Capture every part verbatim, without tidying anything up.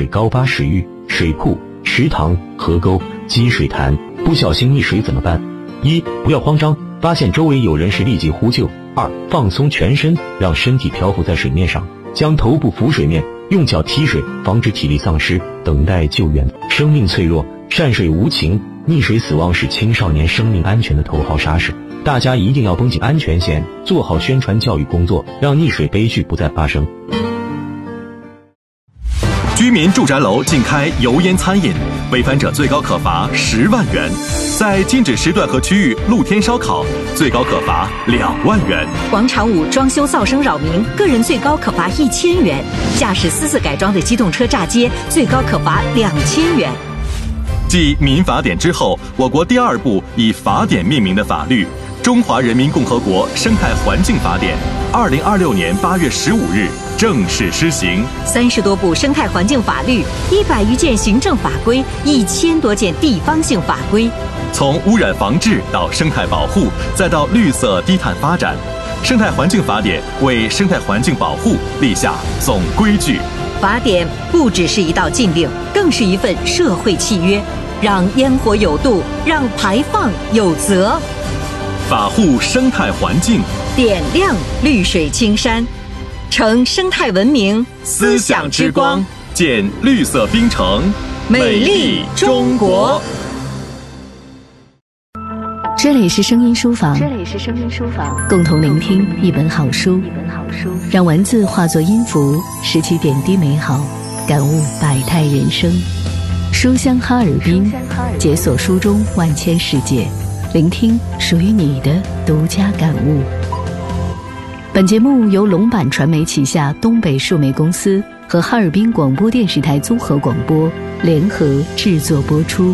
高洼水域、水库、池塘、河沟、积水潭，不小心溺水怎么办？一、不要慌张，发现周围有人时立即呼救。二、放松全身，让身体漂浮在水面上，将头部浮水面，用脚踢水，防止体力丧失，等待救援。生命脆弱，善水无情，溺水死亡是青少年生命安全的头号杀手。大家一定要绷紧安全线，做好宣传教育工作，让溺水悲剧不再发生。 居民住宅楼禁开油烟餐饮，违反者最高可罚十万元；在禁止时段和区域露天烧烤，最高可罚两万元。 广场舞装修噪声扰民，个人最高可罚一千元；驾驶私自改装的机动车炸街，最高可罚两千元。 继民法典之后，我国第二部以法典命名的法律《中华人民共和国生态环境法典》，二零二六年八月十五日正式施行。 三十多部生态环境法律，一百余件行政法规，一千多件地方性法规。 从污染防治到生态保护，再到绿色低碳发展，生态环境法典为生态环境保护立下总规矩。 法典不只是一道禁令，更是一份社会契约，让烟火有度，让排放有责。 法护生态环境， 点亮绿水青山，乘生态文明思想之光， 建绿色冰城， 美丽中国。 这里是声音书房， 这里是声音书房， 共同聆听一本好书， 一本好书， 让文字化作音符，拾起点滴美好，感悟百态人生。书香哈尔滨，解锁书中万千世界，聆听属于你的独家感悟。本节目由龙版传媒旗下东北数媒公司和哈尔滨广播电视台综合广播联合制作播出。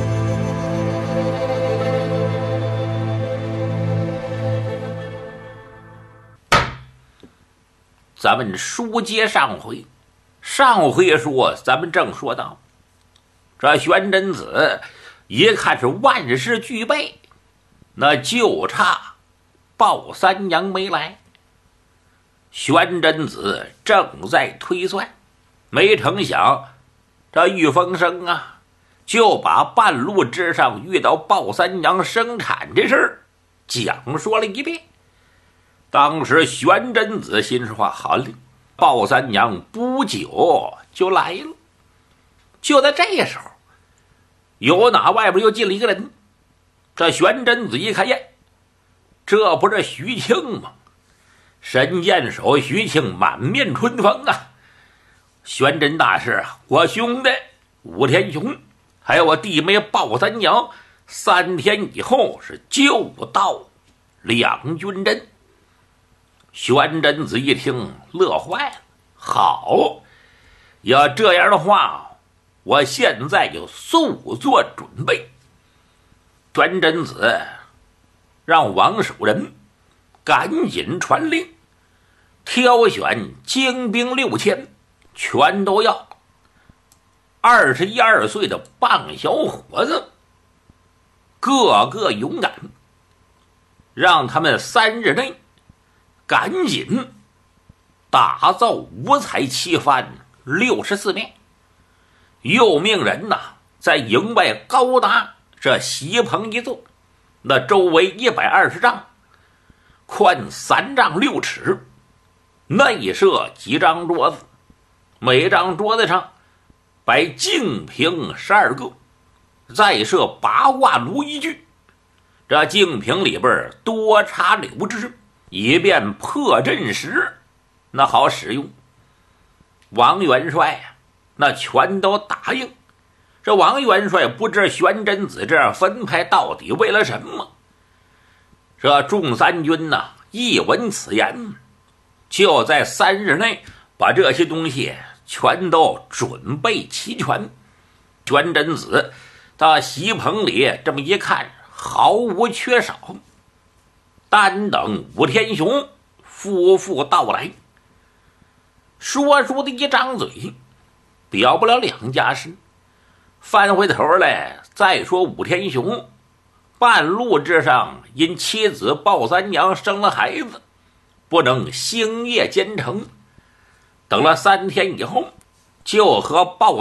咱们书接上回，上回说咱们正说到，这玄真子一看是万事俱备，那就差鲍三娘没来。玄真子正在推算，没成想这玉凤生啊，就把半路之上遇到鲍三娘生产这事儿讲说了一遍。当时玄真子心说好了，鲍三娘不久就来了。就在这时候，有哪外边又进了一个人。这玄真子一看，呀，这不是徐庆吗？神箭手徐庆满面春风啊！玄真大师啊，我兄弟武天雄还有我弟妹鲍三娘，三天以后是就到两军阵。玄真子一听乐坏了，好，要这样的话，我现在就速做准备。玄真子让王守仁赶紧传令，挑选精兵六千，全都要二十一二岁的棒小伙子，个个勇敢，让他们三日内赶紧打造五彩旗幡六十四面，又命人呐在营外高搭这席棚一座，那周围一百二十丈，宽三丈六尺，内设几张桌子，每张桌子上摆净瓶十二个，再设八卦炉一具，这净瓶里边多插柳枝，以便破阵时那好使用。王元帅啊，那全都答应。这王元帅不知玄真子这样分派到底为了什么。这众三军呐、啊，一闻此言，就在三日内把这些东西全都准备齐全。玄真子到席棚里这么一看，毫无缺少，单等武天雄夫妇到来。说书的一张嘴，表不了两家事。翻回头来再说武天雄半路之上因妻子鲍三娘生了孩子，不能星夜兼程，等了三天以后，就和鲍